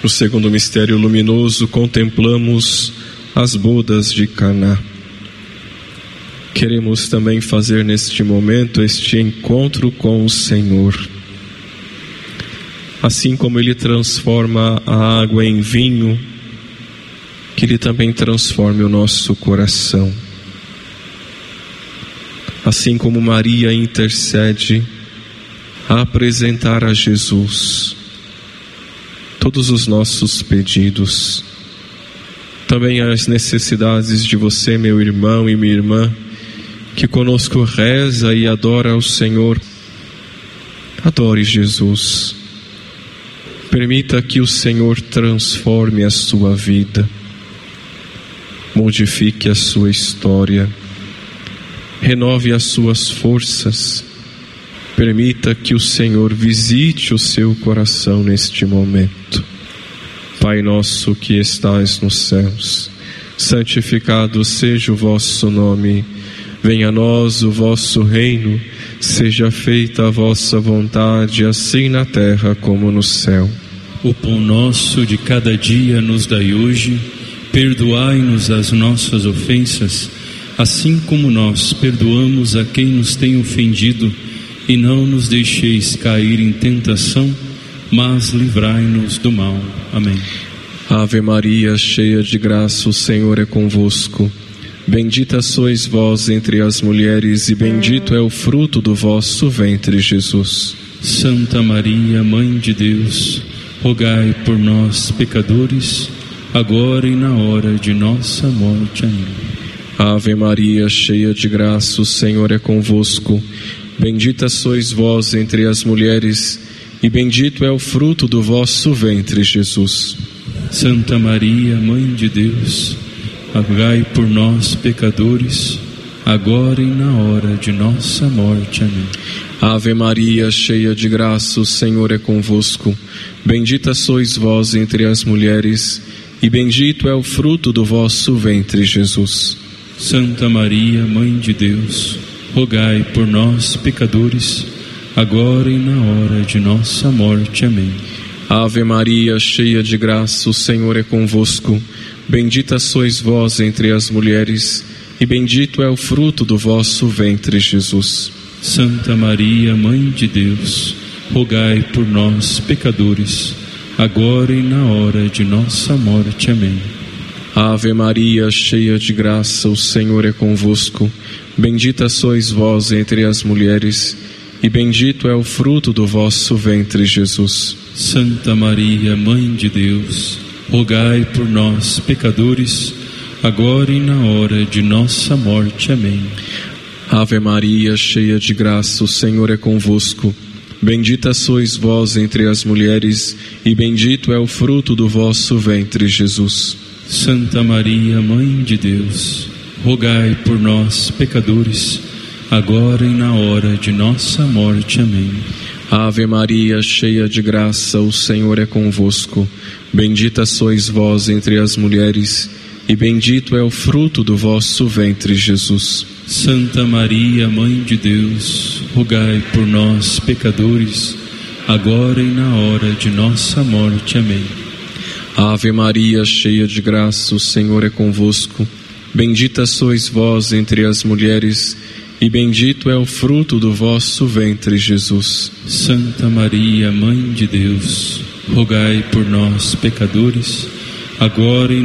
No segundo mistério luminoso, contemplamos as bodas de Caná. Queremos também fazer neste momento este encontro com o Senhor. Assim como Ele transforma a água em vinho, que Ele também transforme o nosso coração. Assim como Maria intercede a apresentar a Jesus todos os nossos pedidos, também as necessidades de você, meu irmão e minha irmã, que conosco reza e adora ao Senhor. Adore Jesus. Permita que o Senhor transforme a sua vida, modifique a sua história, renove as suas forças. Permita que o Senhor visite o seu coração neste momento. Pai nosso que estais nos céus, santificado seja o vosso nome. Venha a nós o vosso reino, seja feita a vossa vontade, assim na terra como no céu. O pão nosso de cada dia nos dai hoje, perdoai-nos as nossas ofensas, assim como nós perdoamos a quem nos tem ofendido, e não nos deixeis cair em tentação, mas livrai-nos do mal. Amém. Ave Maria, cheia de graça, o Senhor é convosco. Bendita sois vós entre as mulheres, e bendito é o fruto do vosso ventre, Jesus. Santa Maria, Mãe de Deus, rogai por nós, pecadores, agora e na hora de nossa morte. Amém. Ave Maria, cheia de graça, o Senhor é convosco. Bendita sois vós entre as mulheres, e bendito é o fruto do vosso ventre, Jesus. Santa Maria, Mãe de Deus, rogai por nós, pecadores, agora e na hora de nossa morte. Amém. Ave Maria, cheia de graça, o Senhor é convosco. Bendita sois vós entre as mulheres, e bendito é o fruto do vosso ventre, Jesus. Santa Maria, Mãe de Deus, rogai por nós, pecadores, agora e na hora de nossa morte. Amém. Ave Maria, cheia de graça, o Senhor é convosco. Bendita sois vós entre as mulheres, e bendito é o fruto do vosso ventre, Jesus. Santa Maria, Mãe de Deus, rogai por nós, pecadores, agora e na hora de nossa morte. Amém. Ave Maria, cheia de graça, o Senhor é convosco. Bendita sois vós entre as mulheres, e bendito é o fruto do vosso ventre, Jesus. Santa Maria, Mãe de Deus, rogai por nós, pecadores, agora e na hora de nossa morte. Amém. Ave Maria, cheia de graça, o Senhor é convosco. Bendita sois vós entre as mulheres, e bendito é o fruto do vosso ventre, Jesus. Santa Maria, Mãe de Deus, rogai por nós, pecadores, agora e na hora de nossa morte. Amém. Ave Maria, cheia de graça, o Senhor é convosco. Bendita sois vós entre as mulheres, e bendito é o fruto do vosso ventre, Jesus. Santa Maria, Mãe de Deus, rogai por nós, pecadores, agora e na hora de nossa morte. Amém. Ave Maria, cheia de graça, o Senhor é convosco. Bendita sois vós entre as mulheres, e bendito é o fruto do vosso ventre, Jesus. Santa Maria, Mãe de Deus, rogai por nós, pecadores, agora e